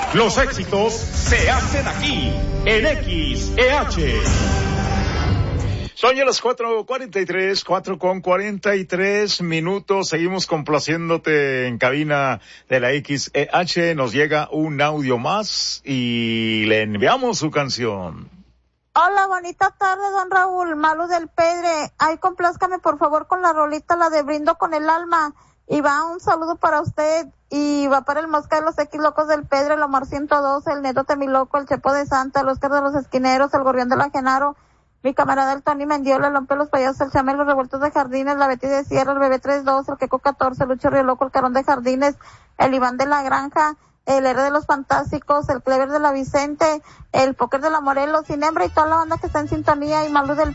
Los éxitos se hacen aquí, en XEH. Son ya las 4:43 minutos. Seguimos complaciéndote en cabina de la XEH. Nos llega un audio más y le enviamos su canción. Hola, bonita tarde, don Raúl. Malu del Pedre. Ay, complázcame por favor con la rolita, la de Brindo con el Alma. Y va un saludo para usted. Y va para el Mosca de los X Locos del Pedre, el Omar 112, el Neto Temiloco, el Chepo de Santa, el Oscar de los Esquineros, el Gorrión de la Genaro, mi camarada el Tony Mendiola, el Lompe de los Payasos, el Chamel, los Revueltos de Jardines, la Betty de Sierra, el Bebé 32, el Queco 14, el Lucho Río Loco, el Carón de Jardines, el Iván de la Granja, el R de los Fantásticos, el Clever de la Vicente, el Póker de la Morelos, Sin Hembra y toda la banda que está en sintonía, y Malu del